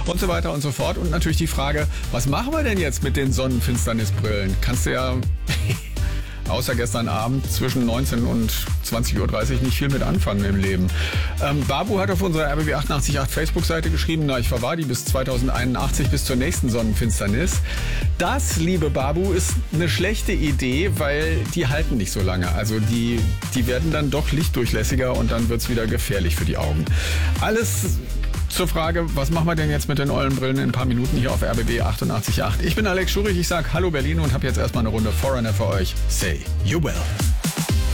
und so weiter und so fort. Und natürlich die Frage, was machen wir denn jetzt mit den Sonnenfinsternisbrillen? Kannst du ja außer gestern Abend zwischen 19 und 20.30 Uhr nicht viel mit anfangen im Leben. Babu hat auf unserer RBB 888 Facebook-Seite geschrieben, ich verwahre die bis 2081 bis zur nächsten Sonnenfinsternis. Das, liebe Babu, ist eine schlechte Idee, weil die halten nicht so lange. Also die werden dann doch lichtdurchlässiger und dann wird es wieder gefährlich für die Augen. Alles zur Frage, was machen wir denn jetzt mit den Eulenbrillen in ein paar Minuten hier auf RBB 88.8. Ich bin Alex Schurich, ich sage Hallo Berlin und habe jetzt erstmal eine Runde Foreigner für euch. Say you will.